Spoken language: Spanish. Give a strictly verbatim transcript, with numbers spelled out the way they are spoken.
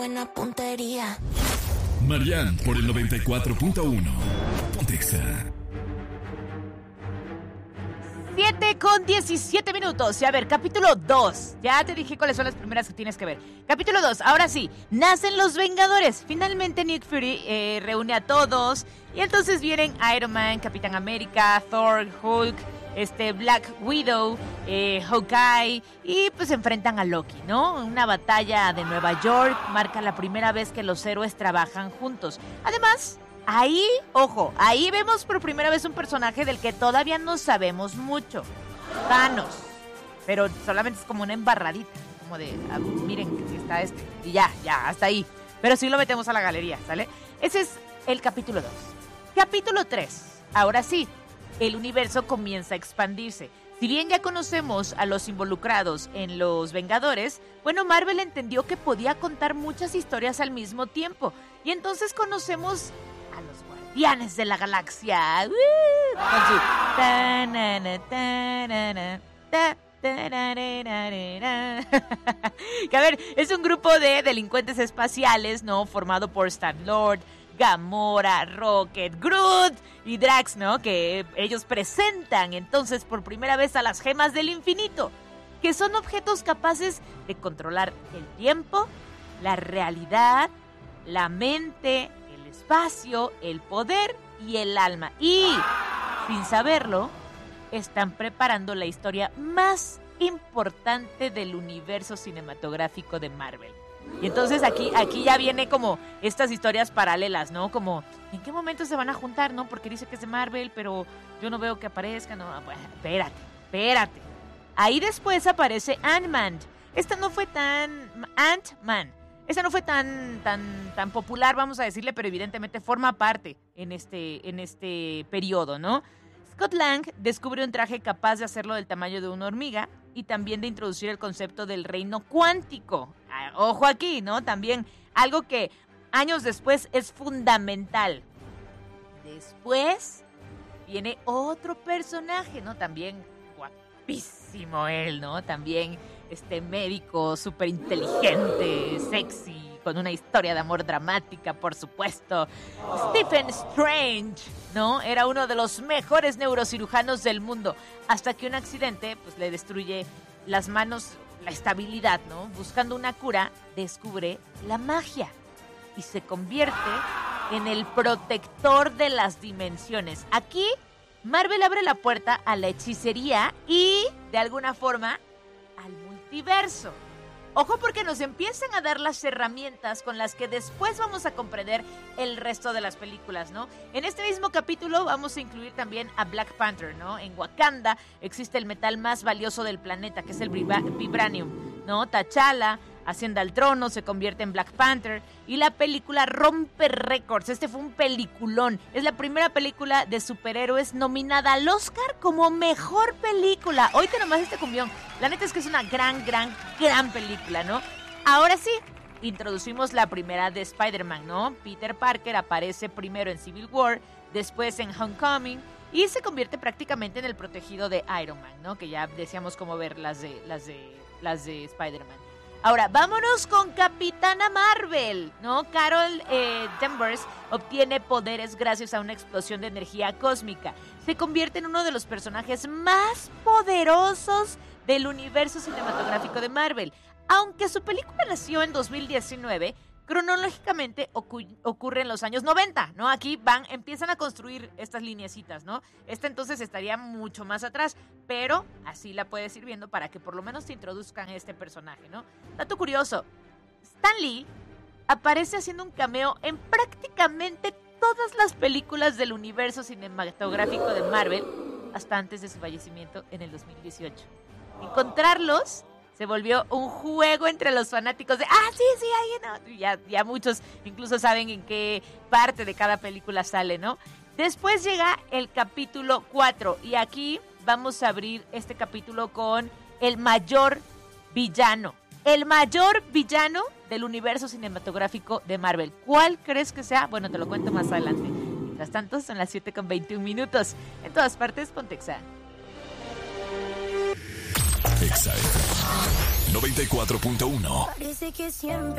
Buena puntería. Marian por el noventa y cuatro punto uno. Pontexa. siete con diecisiete minutos. Y a ver, capítulo dos. Ya te dije cuáles son las primeras que tienes que ver. Capítulo dos. Ahora sí, nacen los Vengadores. Finalmente Nick Fury eh, reúne a todos. Y entonces vienen Iron Man, Capitán América, Thor, Hulk, este, Black Widow, eh, Hawkeye. Y pues se enfrentan a Loki, ¿no? Una batalla de Nueva York marca la primera vez que los héroes trabajan juntos. Además, ahí, ojo, ahí vemos por primera vez un personaje del que todavía no sabemos mucho. Thanos. Pero solamente es como una embarradita. Como de, ah, miren, que está este. Y ya, ya, hasta ahí. Pero sí lo metemos a la galería, ¿sale? Ese es el capítulo dos. Capítulo tres. Ahora sí, el universo comienza a expandirse. Si bien ya conocemos a los involucrados en los Vengadores, bueno, Marvel entendió que podía contar muchas historias al mismo tiempo. Y entonces conocemos a los Guardianes de la Galaxia. ¡Uh! Con su... Ta-na-na, ta-na-na, ta, ta-na-na-na-na. Que a ver, es un grupo de delincuentes espaciales, ¿no? Formado por Star-Lord, Gamora, Rocket, Groot y Drax, ¿no? Que ellos presentan entonces por primera vez a las gemas del infinito, que son objetos capaces de controlar el tiempo, la realidad, la mente, el espacio, el poder y el alma. Y, sin saberlo, están preparando la historia más importante del universo cinematográfico de Marvel. Y entonces aquí, aquí ya viene como estas historias paralelas, ¿no? Como, ¿en qué momento se van a juntar, no? Porque dice que es de Marvel, pero yo no veo que aparezca, ¿no? Bueno, espérate, espérate. Ahí después aparece Ant-Man. Esta no fue tan... Ant-Man. Esta no fue tan, tan, tan popular, vamos a decirle, pero evidentemente forma parte en este, en este periodo, ¿no? Scott Lang descubre un traje capaz de hacerlo del tamaño de una hormiga y también de introducir el concepto del reino cuántico. Ah, ojo aquí, ¿no? También algo que años después es fundamental. Después viene otro personaje, ¿no? También guapísimo él, ¿no? También este médico súper inteligente, sexy, con una historia de amor dramática, por supuesto. Stephen Strange, ¿no? Era uno de los mejores neurocirujanos del mundo, hasta que un accidente pues le destruye las manos, la estabilidad, ¿no? Buscando una cura, descubre la magia y se convierte en el protector de las dimensiones. Aquí, Marvel abre la puerta a la hechicería y, de alguna forma, al multiverso. Ojo, porque nos empiezan a dar las herramientas con las que después vamos a comprender el resto de las películas, ¿no? En este mismo capítulo vamos a incluir también a Black Panther, ¿no? En Wakanda existe el metal más valioso del planeta, que es el vibranium, ¿no? T'Challa asciende al trono, se convierte en Black Panther y la película rompe récords. Este fue un peliculón. Es la primera película de superhéroes nominada al Oscar como mejor película. Oíte nomás este cumbión. La neta es que es una gran, gran, gran película, ¿no? Ahora sí, introducimos la primera de Spider-Man, ¿no? Peter Parker aparece primero en Civil War, después en Homecoming y se convierte prácticamente en el protegido de Iron Man, ¿no? Que ya decíamos cómo ver las de, las de, las de Spider-Man. Ahora, vámonos con Capitana Marvel, ¿no? Carol eh, Danvers obtiene poderes gracias a una explosión de energía cósmica. Se convierte en uno de los personajes más poderosos del universo cinematográfico de Marvel. Aunque su película nació en dos mil diecinueve, cronológicamente ocu- ocurre en los años noventa, ¿no? Aquí van, empiezan a construir estas lineecitas, ¿no? Esta entonces estaría mucho más atrás, pero así la puedes ir viendo para que por lo menos te introduzcan a este personaje, ¿no? Dato curioso, Stan Lee aparece haciendo un cameo en prácticamente todas las películas del universo cinematográfico de Marvel hasta antes de su fallecimiento en el dos mil dieciocho. Encontrarlos se volvió un juego entre los fanáticos de, ah, sí, sí, ahí no. Ya, ya muchos incluso saben en qué parte de cada película sale, ¿no? Después llega el capítulo cuatro y aquí vamos a abrir este capítulo con el mayor villano. El mayor villano del universo cinematográfico de Marvel. ¿Cuál crees que sea? Bueno, te lo cuento más adelante. Mientras tanto, son las siete con veintiún minutos. En todas partes, Pontexa. Exa noventa y cuatro punto uno. Parece que siempre